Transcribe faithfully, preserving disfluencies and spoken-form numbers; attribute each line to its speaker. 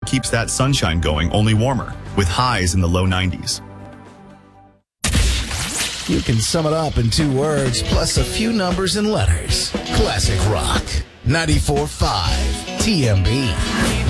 Speaker 1: keeps that sunshine going, only warmer, with highs in the low nineties.
Speaker 2: You can sum it up in two words, plus a few numbers and letters. Classic Rock. ninety-four point five T M B.